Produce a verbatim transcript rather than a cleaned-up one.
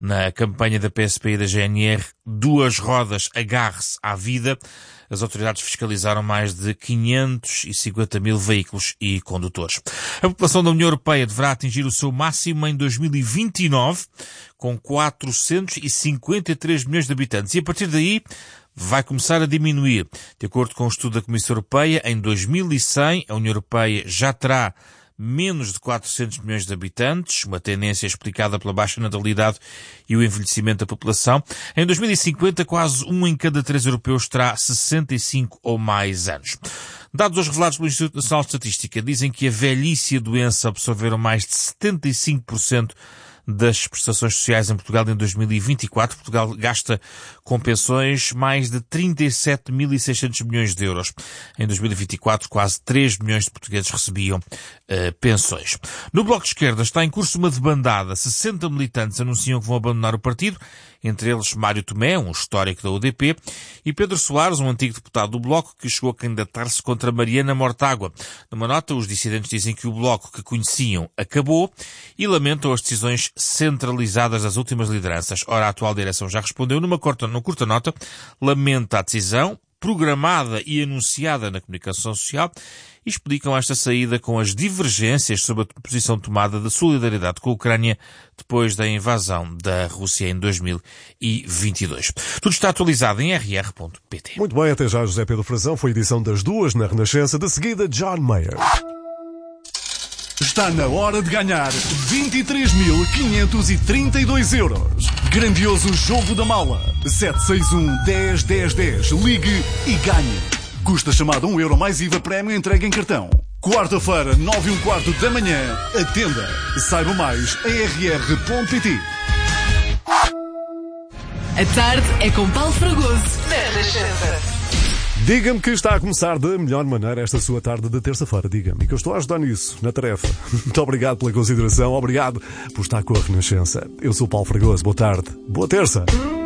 Na campanha da P S P e da G N R, duas rodas, agarre-se à vida, as autoridades fiscalizaram mais de quinhentos e cinquenta mil veículos e condutores. A população da União Europeia deverá atingir o seu máximo em dois mil e vinte e nove, com quatrocentos e cinquenta e três milhões de habitantes. E a partir daí vai começar a diminuir. De acordo com o estudo da Comissão Europeia, em dois mil e cem a União Europeia já terá menos de quatrocentos milhões de habitantes, uma tendência explicada pela baixa natalidade e o envelhecimento da população. Em dois mil e cinquenta, quase um em cada três europeus terá sessenta e cinco ou mais anos. Dados hoje revelados pelo Instituto Nacional de Estatística dizem que a velhice e a doença absorveram mais de setenta e cinco por cento das prestações sociais em Portugal em dois mil e vinte e quatro. Portugal gasta com pensões mais de trinta e sete mil e seiscentos milhões de euros. Em dois mil e vinte e quatro, quase três milhões de portugueses recebiam uh, pensões. No Bloco de Esquerda está em curso uma debandada. sessenta militantes anunciam que vão abandonar o partido, entre eles Mário Tomé, um histórico da U D P, e Pedro Soares, um antigo deputado do Bloco, que chegou a candidatar-se contra Mariana Mortágua. Numa nota, os dissidentes dizem que o Bloco que conheciam acabou e lamentam as decisões centralizadas das últimas lideranças. Ora, a atual direção já respondeu numa curta, numa curta nota, lamenta a decisão, programada e anunciada na comunicação social, e explicam esta saída com as divergências sobre a posição tomada de solidariedade com a Ucrânia depois da invasão da Rússia em dois mil e vinte e dois. Tudo está atualizado em r r ponto p t. Muito bem, até já, José Pedro Frazão. Foi a edição das duas na Renascença. De seguida, John Mayer. Está na hora de ganhar vinte e três mil quinhentos e trinta e dois euros. Grandioso jogo da mala. sete seis um, dez, dez, dez. Ligue e ganhe. Custa chamada um euro mais I V A prémio entregue em cartão. Quarta-feira, nove e um quarto da manhã. Atenda. Saiba mais em r r ponto p t. A tarde é com Paulo Fragoso. Na Renascença. Diga-me que está a começar da melhor maneira esta sua tarde de terça-feira. Diga-me, e que eu estou a ajudar nisso, na tarefa. Muito obrigado pela consideração, obrigado por estar com a Renascença. Eu sou o Paulo Fragoso, boa tarde, boa terça.